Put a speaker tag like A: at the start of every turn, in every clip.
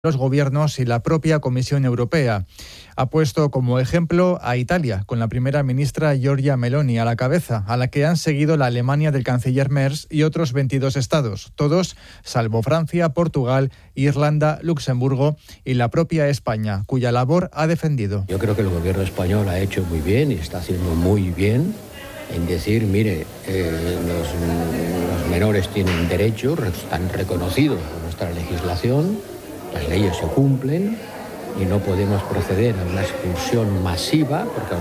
A: los gobiernos y la propia Comisión Europea. Ha puesto como ejemplo a Italia, con la primera ministra Giorgia Meloni a la cabeza, a la que han seguido la Alemania del canciller Merz y otros 22 estados, todos salvo Francia, Portugal, Irlanda, Luxemburgo y la propia España, cuya labor ha defendido.
B: Yo creo que el gobierno español ha hecho muy bien y está haciendo muy bien en decir, mire, los menores tienen derechos, están reconocidos por nuestra legislación, las leyes se cumplen y no podemos proceder a una expulsión masiva porque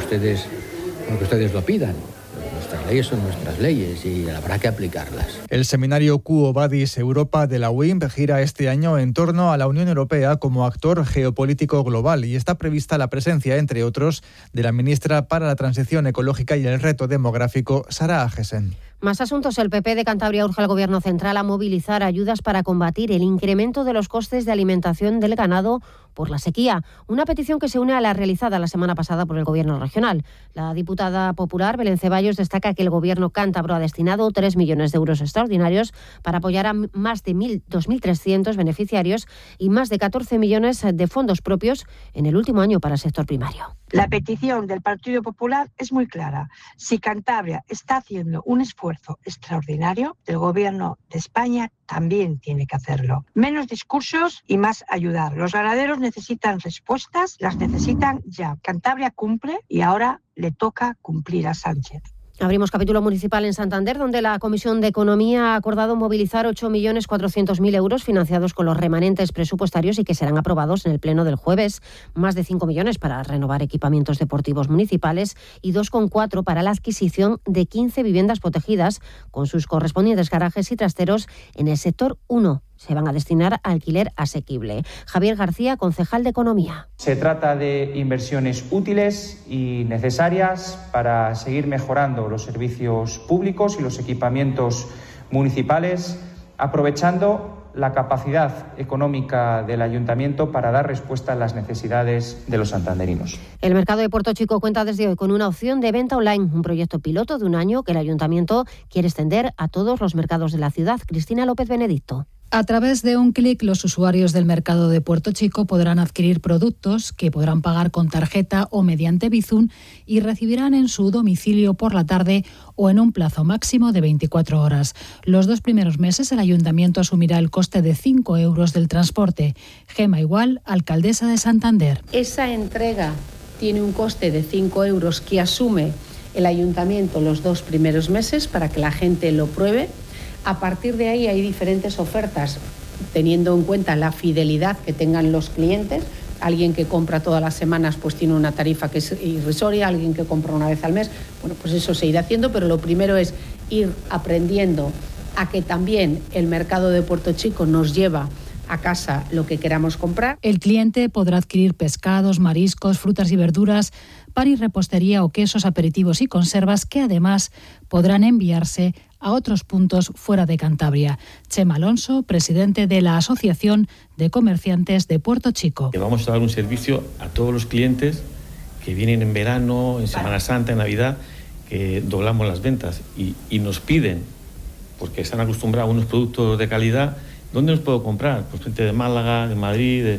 B: ustedes lo pidan. Nuestras leyes son nuestras leyes y habrá que aplicarlas.
A: El seminario Quo Vadis Europa de la UIMP gira este año en torno a la Unión Europea como actor geopolítico global y está prevista la presencia, entre otros, de la ministra para la Transición Ecológica y el Reto Demográfico, Sara Agesen.
C: Más asuntos. El PP de Cantabria urge al Gobierno central a movilizar ayudas para combatir el incremento de los costes de alimentación del ganado por la sequía. Una petición que se une a la realizada la semana pasada por el Gobierno regional. La diputada popular Belén Ceballos destaca que el Gobierno cántabro ha destinado 3 millones de euros extraordinarios para apoyar a más de 2.300 beneficiarios y más de 14 millones de fondos propios en el último año para el sector primario.
D: La petición del Partido Popular es muy clara. Si Cantabria está haciendo un esfuerzo extraordinario, el Gobierno de España también tiene que hacerlo. Menos discursos y más ayudar. Los ganaderos necesitan respuestas, las necesitan ya. Cantabria cumple y ahora le toca cumplir a Sánchez.
C: Abrimos capítulo municipal en Santander, donde la Comisión de Economía ha acordado movilizar 8.400.000 euros financiados con los remanentes presupuestarios y que serán aprobados en el pleno del jueves. Más de 5 millones para renovar equipamientos deportivos municipales y 2,4 para la adquisición de 15 viviendas protegidas con sus correspondientes garajes y trasteros en el sector 1. Se van a destinar a alquiler asequible. Javier García, concejal de Economía.
E: Se trata de inversiones útiles y necesarias para seguir mejorando los servicios públicos y los equipamientos municipales, aprovechando la capacidad económica del ayuntamiento para dar respuesta a las necesidades de los santanderinos.
C: El mercado de Puerto Chico cuenta desde hoy con una opción de venta online, un proyecto piloto de un año que el ayuntamiento quiere extender a todos los mercados de la ciudad. Cristina López Benedicto.
F: A través de un clic, los usuarios del mercado de Puerto Chico podrán adquirir productos que podrán pagar con tarjeta o mediante Bizum y recibirán en su domicilio por la tarde o en un plazo máximo de 24 horas. Los 2 primeros meses el ayuntamiento asumirá el coste de 5 euros del transporte. Gema Igual, alcaldesa de Santander.
G: Esa entrega tiene un coste de 5 euros que asume el ayuntamiento los 2 primeros meses para que la gente lo pruebe. A partir de ahí hay diferentes ofertas, teniendo en cuenta la fidelidad que tengan los clientes. Alguien que compra todas las semanas pues tiene una tarifa que es irrisoria, alguien que compra una vez al mes, bueno, pues eso se irá haciendo, pero lo primero es ir aprendiendo a que también el mercado de Puerto Chico nos lleva a casa lo que queramos comprar.
F: El cliente podrá adquirir pescados, mariscos, frutas y verduras, pan y repostería o quesos, aperitivos y conservas que además podrán enviarse a otros puntos fuera de Cantabria. Chema Alonso, presidente de la Asociación de Comerciantes de Puerto Chico.
H: Vamos a dar un servicio a todos los clientes que vienen en verano, en Semana Santa, en Navidad, que doblamos las ventas y nos piden, porque están acostumbrados a unos productos de calidad. ¿Dónde los puedo comprar? Pues gente de Málaga, de Madrid,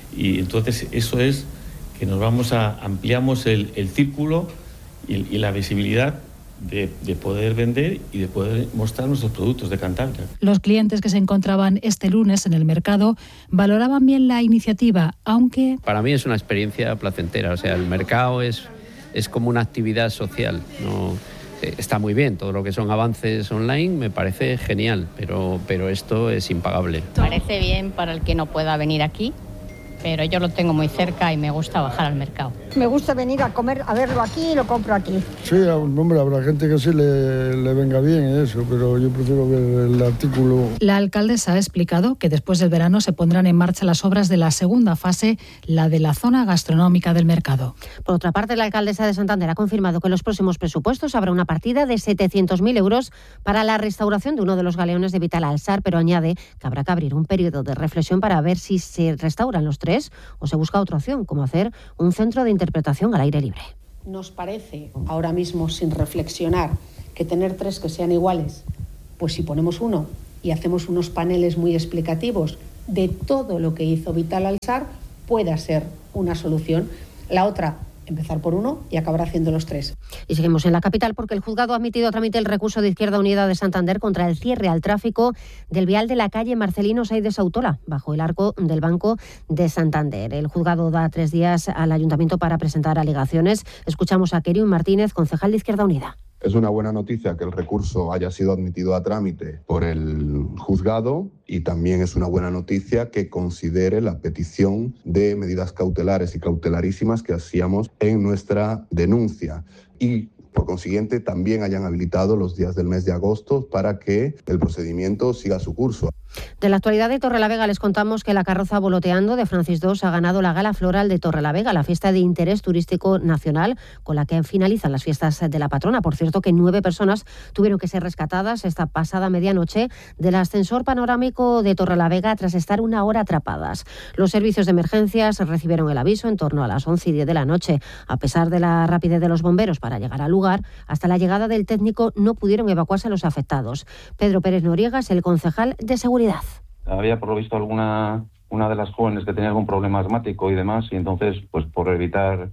H: y entonces eso es que nos ampliamos el círculo y la visibilidad de poder vender y de poder mostrar nuestros productos de Cantabria.
F: Los clientes que se encontraban este lunes en el mercado valoraban bien la iniciativa, aunque...
I: Para mí es una experiencia placentera, o sea, el mercado es como una actividad social, ¿no? Está muy bien, todo lo que son avances online me parece genial, pero esto es impagable.
J: Parece bien para el que no pueda venir aquí, pero yo lo tengo muy cerca y me gusta bajar al mercado.
K: Me gusta venir a comer, a verlo aquí y lo compro aquí.
L: Sí, hombre, habrá gente que sí le venga bien eso, pero yo prefiero ver el artículo.
F: La alcaldesa ha explicado que después del verano se pondrán en marcha las obras de la segunda fase, la de la zona gastronómica del mercado.
C: Por otra parte, la alcaldesa de Santander ha confirmado que en los próximos presupuestos habrá una partida de 700.000 euros para la restauración de uno de los galeones de Vital Alsar, pero añade que habrá que abrir un periodo de reflexión para ver si se restauran los 3 o se busca otra opción, como hacer un centro de interpretación al aire libre.
G: Nos parece, ahora mismo sin reflexionar, que tener 3 que sean iguales, pues si ponemos uno y hacemos unos paneles muy explicativos de todo lo que hizo Vital Alsar pueda ser una solución. La otra, empezar por uno y acabar haciendo los tres.
C: Y seguimos en la capital porque el juzgado ha admitido a trámite el recurso de Izquierda Unida de Santander contra el cierre al tráfico del vial de la calle Marcelino Saiz Autola, bajo el arco del Banco de Santander. El juzgado da 3 días al ayuntamiento para presentar alegaciones. Escuchamos a Kerwin Martínez, concejal de Izquierda Unida.
M: Es una buena noticia que el recurso haya sido admitido a trámite por el juzgado y también es una buena noticia que considere la petición de medidas cautelares y cautelarísimas que hacíamos en nuestra denuncia y por consiguiente también hayan habilitado los días del mes de agosto para que el procedimiento siga su curso.
C: De la actualidad de Torrelavega les contamos que la carroza Voloteando de Francis II ha ganado la Gala Floral de Torrelavega, la fiesta de interés turístico nacional con la que finalizan las fiestas de la patrona. Por cierto, que 9 personas tuvieron que ser rescatadas esta pasada medianoche del ascensor panorámico de Torrelavega tras estar 1 hora atrapadas. Los servicios de emergencias recibieron el aviso en torno a las 11:10 de la noche. A pesar de la rapidez de los bomberos para llegar al lugar, hasta la llegada del técnico no pudieron evacuarse los afectados. Pedro Pérez Noriega es el concejal de seguridad.
N: Había por lo visto una de las jóvenes que tenía algún problema asmático y demás, y entonces, pues por evitar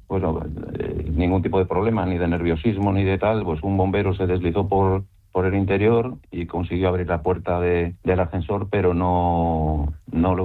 N: ningún tipo de problema, ni de nerviosismo ni de tal, pues un bombero se deslizó por el interior y consiguió abrir la puerta del ascensor, pero no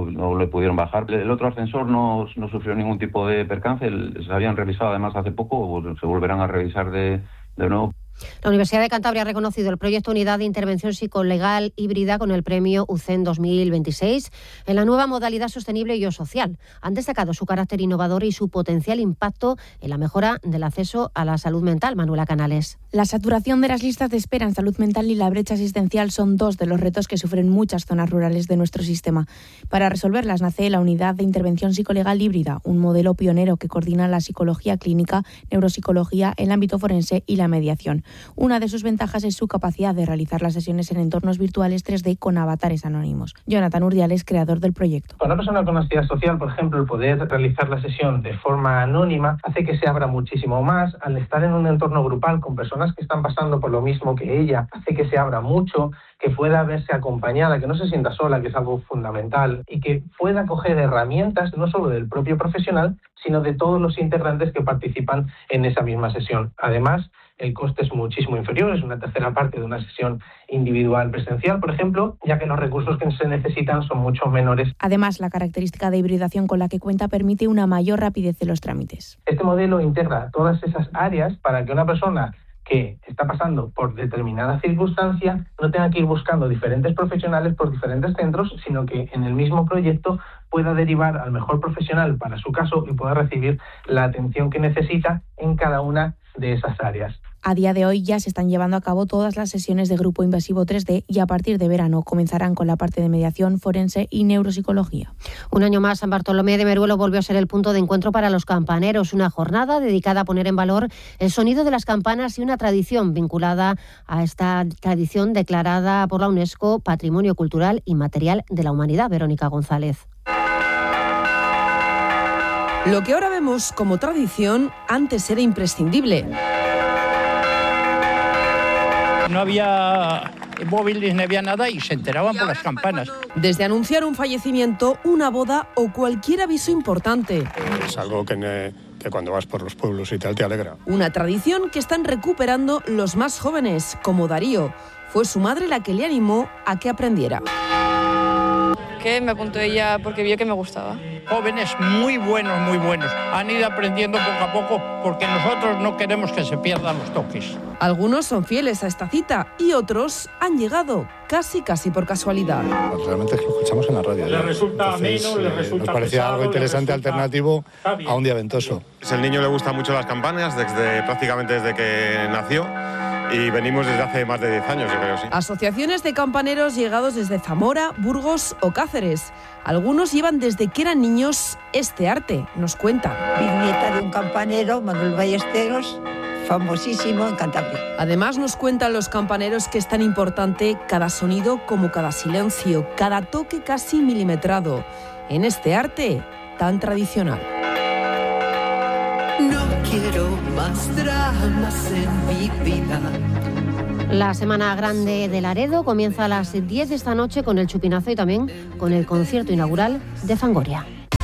N: le pudieron bajar. El otro ascensor no sufrió ningún tipo de percance, se habían revisado además hace poco, se volverán a revisar de nuevo.
C: La Universidad de Cantabria ha reconocido el proyecto Unidad de Intervención Psicolegal Híbrida con el premio UCEN 2026 en la nueva modalidad sostenible y o social. Han destacado su carácter innovador y su potencial impacto en la mejora del acceso a la salud mental. Manuela Canales.
O: La saturación de las listas de espera en salud mental y la brecha asistencial son 2 de los retos que sufren muchas zonas rurales de nuestro sistema. Para resolverlas nace la Unidad de Intervención Psicolegal Híbrida, un modelo pionero que coordina la psicología clínica, neuropsicología, el ámbito forense y la mediación. Una de sus ventajas es su capacidad de realizar las sesiones en entornos virtuales 3D con avatares anónimos. Jonathan Urdiales, creador del proyecto.
P: Para una persona con ansiedad social, por ejemplo, el poder realizar la sesión de forma anónima hace que se abra muchísimo más. Al estar en un entorno grupal con personas que están pasando por lo mismo que ella, hace que se abra mucho, que pueda verse acompañada, que no se sienta sola, que es algo fundamental, y que pueda coger herramientas no solo del propio profesional, sino de todos los integrantes que participan en esa misma sesión. Además, el coste es muchísimo inferior, es una tercera parte de una sesión individual presencial, por ejemplo, ya que los recursos que se necesitan son mucho menores.
O: Además, la característica de hibridación con la que cuenta permite una mayor rapidez de los trámites.
P: Este modelo integra todas esas áreas para que una persona que está pasando por determinada circunstancia no tenga que ir buscando diferentes profesionales por diferentes centros, sino que en el mismo proyecto pueda derivar al mejor profesional para su caso y pueda recibir la atención que necesita en cada una de esas áreas.
O: A día de hoy ya se están llevando a cabo todas las sesiones de grupo invasivo 3D y a partir de verano comenzarán con la parte de mediación, forense y neuropsicología.
C: Un año más, San Bartolomé de Meruelo volvió a ser el punto de encuentro para los campaneros, una jornada dedicada a poner en valor el sonido de las campanas y una tradición vinculada a esta tradición declarada por la UNESCO Patrimonio Cultural Inmaterial de la Humanidad. Verónica González.
Q: Lo que ahora vemos como tradición antes era imprescindible.
R: No había móviles, no había nada y se enteraban por las campanas.
Q: Desde anunciar un fallecimiento, una boda o cualquier aviso importante.
S: Es algo que cuando vas por los pueblos y tal te alegra.
Q: Una tradición que están recuperando los más jóvenes, como Darío. Fue su madre la que le animó a que aprendiera.
T: Me apuntó ella porque vio que me gustaba.
R: Jóvenes muy buenos, han ido aprendiendo poco a poco porque nosotros no queremos que se pierdan los toques.
Q: Algunos son fieles a esta cita y otros han llegado casi por casualidad.
S: Realmente es que lo escuchamos en la radio.
R: Les resulta ameno, les resulta
S: nos parecía
R: pesado,
S: algo interesante, alternativo a un día ventoso.
U: El niño le gustan mucho las campanas prácticamente desde que nació. Y venimos desde hace más de 10 años, yo creo, sí.
Q: Asociaciones de campaneros llegados desde Zamora, Burgos o Cáceres. Algunos llevan desde que eran niños este arte, nos cuentan.
V: Bisnieta de un campanero, Manuel Ballesteros, famosísimo en Cantabria.
Q: Además nos cuentan los campaneros que es tan importante cada sonido como cada silencio, cada toque casi milimetrado, en este arte tan tradicional.
W: No quiero más dramas en mi vida.
C: La Semana Grande de Laredo comienza a las 10 de esta noche con el chupinazo y también con el concierto inaugural de Fangoria.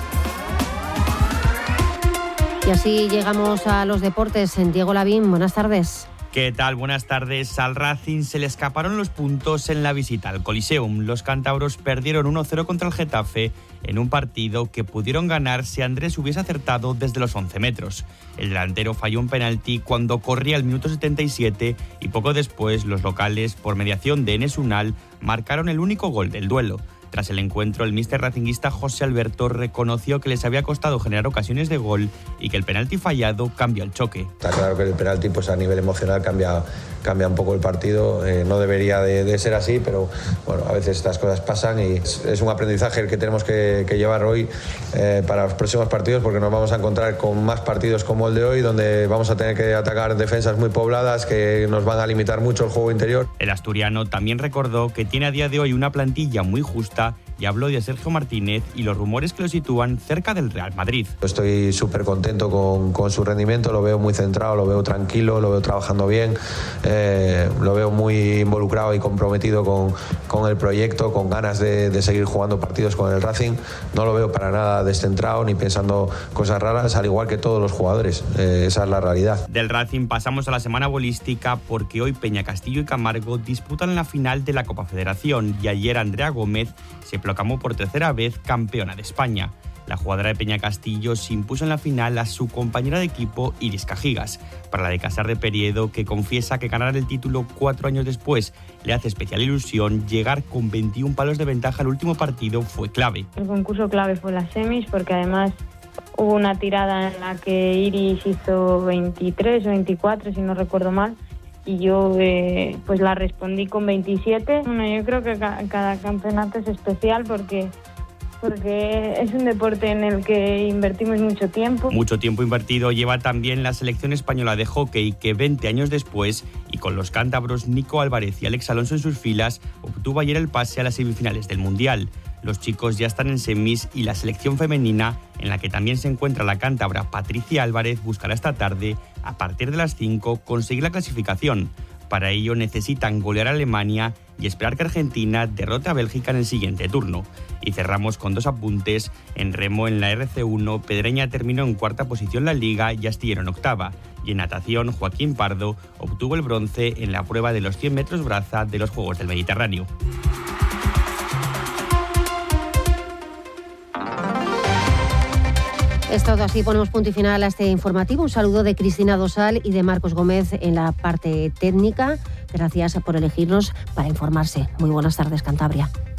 C: Y así llegamos a los deportes. Diego Lavín, buenas tardes.
A: ¿Qué tal? Buenas tardes. Al Racing se le escaparon los puntos en la visita al Coliseum. Los cántabros perdieron 1-0 contra el Getafe en un partido que pudieron ganar si Andrés hubiese acertado desde los 11 metros. El delantero falló un penalti cuando corría el minuto 77 y poco después los locales, por mediación de Enes Unal, marcaron el único gol del duelo. Tras el encuentro, el míster racinguista José Alberto reconoció que les había costado generar ocasiones de gol y que el penalti fallado cambió el choque.
B: Está claro que el penalti pues a nivel emocional cambia un poco el partido. No debería de ser así, pero bueno, a veces estas cosas pasan y es un aprendizaje el que tenemos que llevar hoy para los próximos partidos, porque nos vamos a encontrar con más partidos como el de hoy, donde vamos a tener que atacar defensas muy pobladas que nos van a limitar mucho el juego interior.
A: El asturiano también recordó que tiene a día de hoy una plantilla muy justa y habló de Sergio Martínez y los rumores que lo sitúan cerca del Real Madrid.
B: Estoy súper contento con su rendimiento, lo veo muy centrado, lo veo tranquilo, lo veo trabajando bien, lo veo muy involucrado y comprometido con el proyecto, con ganas de seguir jugando partidos con el Racing. No lo veo para nada descentrado ni pensando cosas raras, al igual que todos los jugadores. Esa es la realidad.
A: Del Racing pasamos a la semana bolística, porque hoy Peña Castillo y Camargo disputan la final de la Copa Federación y ayer Andrea Gómez se proclamó por tercera vez campeona de España. La jugadora de Peña Castillo se impuso en la final a su compañera de equipo Iris Cajigas. Para la de Casar de Periedo, que confiesa que ganar el título 4 años después le hace especial ilusión, llegar con 21 palos de ventaja al último partido fue clave.
W: El concurso clave fue las semis, porque además hubo una tirada en la que Iris hizo 23 o 24, si no recuerdo mal, y yo pues la respondí con 27. Bueno, yo creo que cada campeonato es especial porque es un deporte en el que invertimos mucho tiempo.
A: Mucho tiempo invertido lleva también la selección española de hockey, que 20 años después, y con los cántabros Nico Álvarez y Alex Alonso en sus filas, obtuvo ayer el pase a las semifinales del Mundial. Los chicos ya están en semis y la selección femenina, en la que también se encuentra la cántabra Patricia Álvarez, buscará esta tarde, a partir de las 5, conseguir la clasificación. Para ello necesitan golear a Alemania y esperar que Argentina derrote a Bélgica en el siguiente turno. Y cerramos con 2 apuntes. En remo, en la RC1, Pedreña terminó en 4ª posición la Liga y Astillero en 8ª. Y en natación, Joaquín Pardo obtuvo el bronce en la prueba de los 100 metros braza de los Juegos del Mediterráneo.
C: Es todo así, ponemos punto y final a este informativo. Un saludo de Cristina Dosal y de Marcos Gómez en la parte técnica. Gracias por elegirnos para informarse. Muy buenas tardes, Cantabria.